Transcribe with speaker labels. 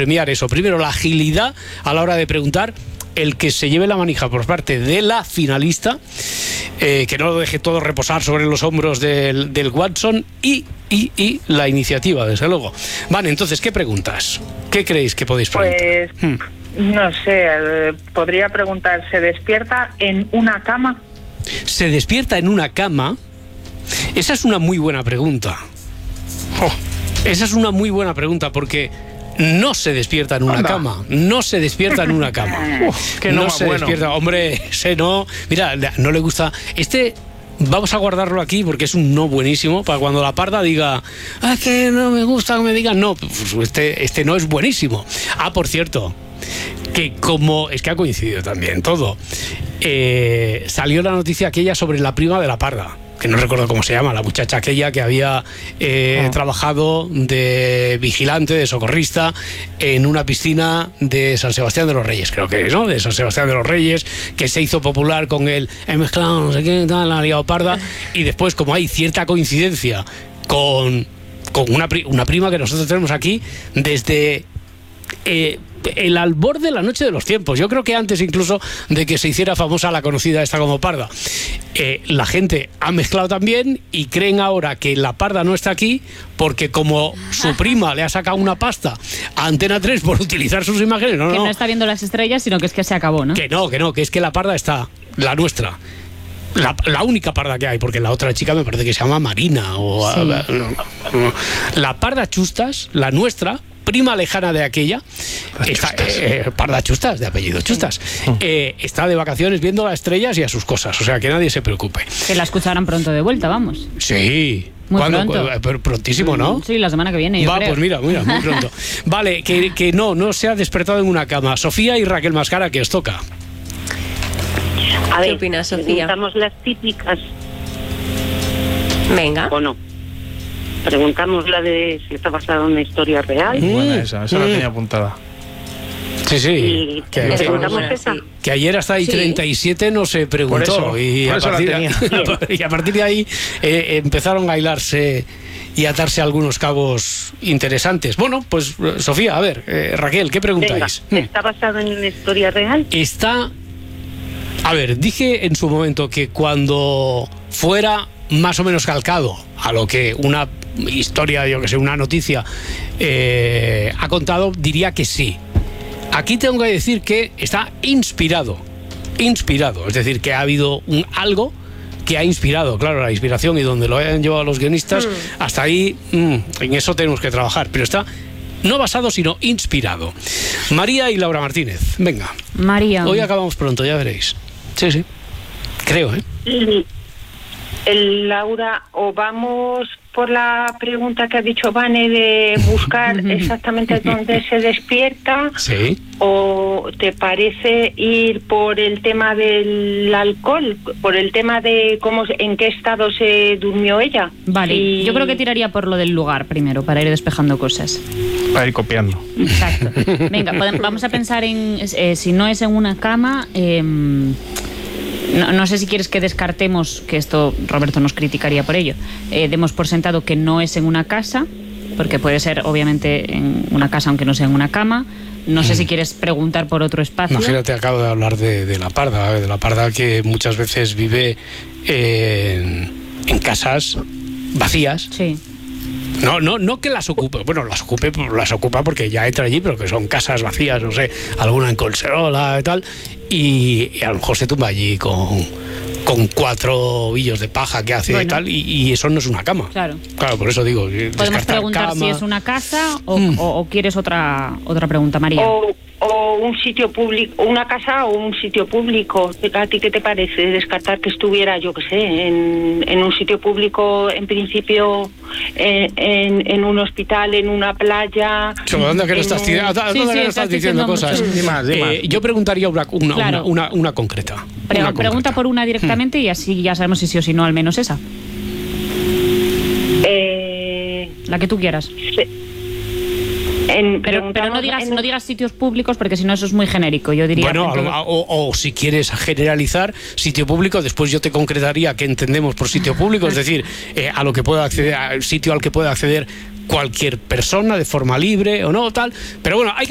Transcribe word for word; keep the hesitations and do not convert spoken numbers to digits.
Speaker 1: premiar eso. Primero, la agilidad a la hora de preguntar. El que se lleve la manija por parte de la finalista, eh, que no lo deje todo reposar sobre los hombros del, del Watson y, y, y la iniciativa, desde luego. Vale, entonces, ¿qué preguntas? ¿Qué creéis que podéis preguntar?
Speaker 2: Pues, hmm. no sé, eh, podría preguntar, ¿se despierta en una cama?
Speaker 1: ¿Se despierta en una cama? Esa es una muy buena pregunta. Oh, esa es una muy buena pregunta porque... no se despierta en una Anda. cama, no se despierta en una cama. Uf, que no, no se bueno. despierta, hombre, ese no, mira, no le gusta, este vamos a guardarlo aquí porque es un no buenísimo, para cuando la parda diga, ah, que no me gusta que me digan no, pues este, este no es buenísimo. Ah, por cierto, que como, es que ha coincidido también todo, eh, salió la noticia aquella sobre la prima de la parda, que no recuerdo cómo se llama, la muchacha aquella que había eh, oh. trabajado de vigilante, de socorrista, en una piscina de San Sebastián de los Reyes, creo que es, ¿no? De San Sebastián de los Reyes, que se hizo popular con el he mezclado, no sé qué, tal, la liado parda, y después, como hay cierta coincidencia con, con una, pri una prima que nosotros tenemos aquí, desde... Eh, el albor de la noche de los tiempos, yo creo que antes incluso de que se hiciera famosa la conocida esta como parda, eh, la gente ha mezclado también y creen ahora que la parda no está aquí porque como su prima le ha sacado una pasta a Antena tres por utilizar sus imágenes, no,
Speaker 3: que
Speaker 1: no,
Speaker 3: no está viendo las estrellas, sino que es que se acabó, ¿no?
Speaker 1: Que no, que no, que es que la parda está, la nuestra. La, la única parda que hay, porque la otra chica me parece que se llama Marina o sí. a, no, no. La parda Chustas, la nuestra, prima lejana de aquella, está, eh, parda Chustas, de apellido Chustas, sí. eh, está de vacaciones viendo las estrellas y a sus cosas, o sea que nadie se preocupe.
Speaker 3: Que la escucharán pronto de vuelta, vamos.
Speaker 1: Sí.
Speaker 3: Muy pronto.
Speaker 1: Pero prontísimo, ¿no?
Speaker 3: Sí, la semana que viene, yo
Speaker 1: Va,
Speaker 3: creo.
Speaker 1: pues mira, mira, muy pronto. Vale, que, que no, no se ha despertado en una cama. Sofía y Raquel Mascara, que os toca.
Speaker 4: A ver,
Speaker 5: ¿qué opinas, Sofía?
Speaker 4: Preguntamos las típicas.
Speaker 5: Venga.
Speaker 4: ¿O no? Preguntamos la de si está basada en una historia real.
Speaker 6: Mm. Buena esa, esa mm. la tenía apuntada.
Speaker 1: Sí, sí.
Speaker 4: Y
Speaker 1: que,
Speaker 4: que,
Speaker 1: que,
Speaker 4: esa.
Speaker 1: que ayer hasta ahí sí. treinta y siete no se preguntó.
Speaker 6: Por eso,
Speaker 1: y,
Speaker 6: por
Speaker 1: a
Speaker 6: eso
Speaker 1: partir,
Speaker 6: la tenía.
Speaker 1: y a partir de ahí eh, empezaron a hilarse y atarse algunos cabos interesantes. Bueno, pues Sofía, a ver, eh, Raquel, ¿qué preguntáis?
Speaker 4: Venga, ¿está basada en una historia real?
Speaker 1: Está... A ver, dije en su momento que cuando fuera más o menos calcado a lo que una historia, yo que sé, una noticia eh, ha contado, diría que sí. Aquí tengo que decir que está inspirado, inspirado, es decir, que ha habido un algo que ha inspirado, claro, la inspiración y donde lo hayan llevado los guionistas, mm. hasta ahí, mm, en eso tenemos que trabajar, pero está no basado, sino inspirado. María y Laura Martínez, venga.
Speaker 3: María.
Speaker 1: Hoy acabamos pronto, ya veréis. Sí, sí, creo, ¿eh?
Speaker 2: El, el Laura, o vamos por la pregunta que ha dicho Vane de buscar exactamente dónde se despierta,
Speaker 1: sí.
Speaker 2: ¿O te parece ir por el tema del alcohol, por el tema de cómo, en qué estado se durmió ella?
Speaker 3: Vale,
Speaker 2: y...
Speaker 3: yo creo que tiraría por lo del lugar primero, para ir despejando cosas.
Speaker 6: Para ir copiando.
Speaker 3: Exacto. Venga, podemos, vamos a pensar en, eh, si no es en una cama... Eh, No, no sé si quieres que descartemos, que esto Roberto nos criticaría por ello, eh, demos por sentado que no es en una casa, porque puede ser obviamente en una casa aunque no sea en una cama. No sé si quieres preguntar por otro espacio.
Speaker 1: Imagínate, acabo de hablar de, de la parda, de la parda que muchas veces vive en, en casas vacías.
Speaker 3: Sí.
Speaker 1: No, no, no que las ocupe, bueno, las ocupe, las ocupa porque ya entra allí, pero que son casas vacías, no sé, alguna en Colserola y tal, y, y a lo mejor se tumba allí con, con cuatro ovillos de paja que hace, bueno, y tal, y, y eso no es una cama.
Speaker 3: Claro.
Speaker 1: Claro, por eso digo,
Speaker 3: podemos preguntar
Speaker 1: cama.
Speaker 3: Si es una casa o, mm. o, o quieres otra otra pregunta, María.
Speaker 2: O, o un sitio público, una casa o un sitio público. ¿A ti qué te parece descartar que estuviera, yo qué sé, en, en un sitio público, en principio, en, en, en un hospital, en una playa?
Speaker 1: ¿Dónde que no estás, un... sí, sí, estás, estás diciendo cosas? Más, eh, yo preguntaría una, una,
Speaker 3: claro.
Speaker 1: una, una, una concreta.
Speaker 3: Pre
Speaker 1: una
Speaker 3: pregunta
Speaker 1: concreta.
Speaker 3: por una directamente hmm. y así ya sabemos si sí o si no, al menos esa.
Speaker 2: Eh...
Speaker 3: La que tú quieras.
Speaker 2: Sí. En,
Speaker 3: pero pero no, digas,
Speaker 2: en...
Speaker 3: no digas sitios públicos porque si no eso es muy genérico, yo diría.
Speaker 1: Bueno, todo... o, o si quieres generalizar sitio público, después yo te concretaría qué entendemos por sitio público, es decir, eh, a lo que pueda acceder, al sitio al que pueda acceder cualquier persona de forma libre o no, tal. Pero bueno, hay